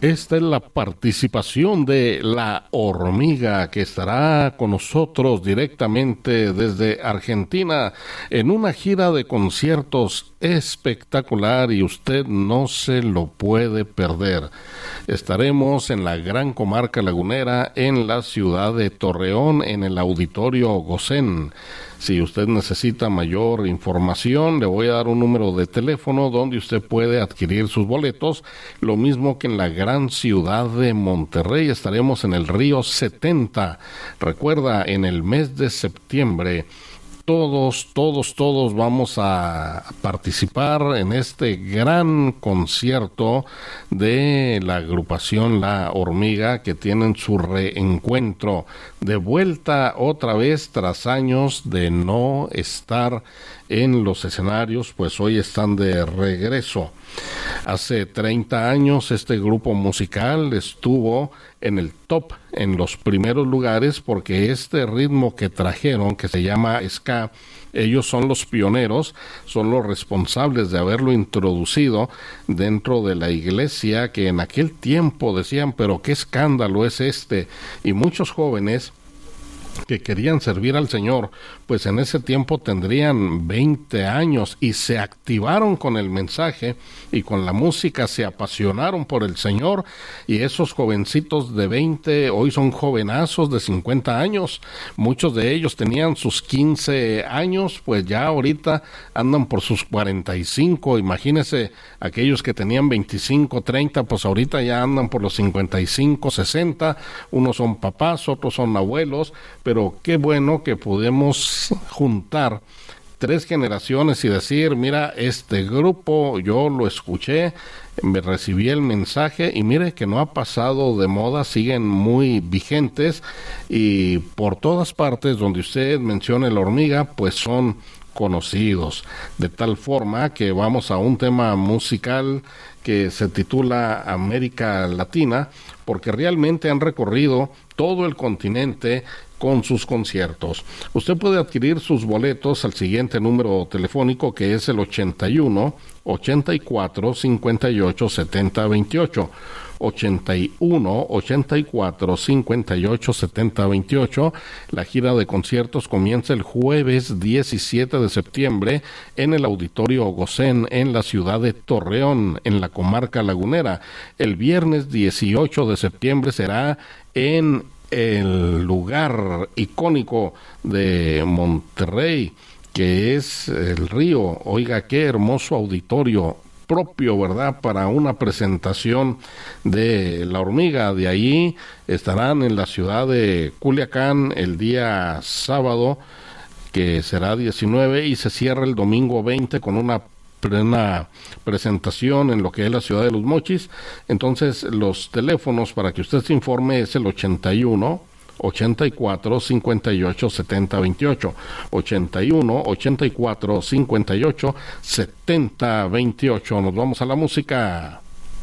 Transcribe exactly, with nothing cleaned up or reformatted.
Esta es la participación de La Hormiga, que estará con nosotros directamente desde Argentina en una gira de conciertos espectacular y usted no se lo puede perder. Estaremos en la Gran Comarca Lagunera, en la ciudad de Torreón, en el Auditorio Gosén. Si usted necesita mayor información, le voy a dar un número de teléfono donde usted puede adquirir sus boletos, lo mismo que en la gran ciudad de Monterrey. Estaremos en el Río setenta. Recuerda, en el mes de septiembre, todos, todos, todos vamos a participar en este gran concierto de la agrupación La Hormiga, que tienen su reencuentro de vuelta otra vez tras años de no estar en los escenarios, pues hoy están de regreso. Hace treinta años este grupo musical estuvo en el top, en los primeros lugares, porque este ritmo que trajeron, que se llama ska, ellos son los pioneros, son los responsables de haberlo introducido dentro de la iglesia, que en aquel tiempo decían, pero qué escándalo es este, y muchos jóvenes que querían servir al Señor, pues en ese tiempo tendrían veinte años y se activaron con el mensaje y con la música, se apasionaron por el Señor, y esos jovencitos de veinte hoy son jovenazos de cincuenta años, muchos de ellos tenían sus quince años, pues ya ahorita andan por sus cuarenta y cinco, imagínense aquellos que tenían veinticinco, treinta, pues ahorita ya andan por los cincuenta y cinco, sesenta, unos son papás, otros son abuelos, pero qué bueno que podemos juntar tres generaciones y decir, mira, este grupo yo lo escuché, me recibí el mensaje y mire que no ha pasado de moda, siguen muy vigentes y por todas partes donde usted mencione La Hormiga, pues son conocidos, de tal forma que vamos a un tema musical que se titula América Latina, porque realmente han recorrido todo el continente con sus conciertos. Usted puede adquirir sus boletos al siguiente número telefónico, que es el ochenta y uno, ochenta y cuatro, cincuenta y ocho, setenta, veintiocho. ochenta y uno, ochenta y cuatro, cincuenta y ocho, setenta, veintiocho. La gira de conciertos comienza el jueves diecisiete de septiembre en el Auditorio Gosén, en la ciudad de Torreón, en la comarca lagunera. El viernes dieciocho de septiembre será en el lugar icónico de Monterrey, que es el Río. Oiga, qué hermoso auditorio propio, ¿verdad?, para una presentación de La Hormiga. De ahí estarán en la ciudad de Culiacán el día sábado, que será diecinueve, y se cierra el domingo veinte con una plena presentación en lo que es la ciudad de Los Mochis. Entonces, los teléfonos para que usted se informe es el ochenta y uno, ochenta y cuatro, cincuenta y ocho, setenta, veintiocho, ochenta y uno, ochenta y cuatro, cincuenta y ocho, setenta, veintiocho. Nos vamos a la música.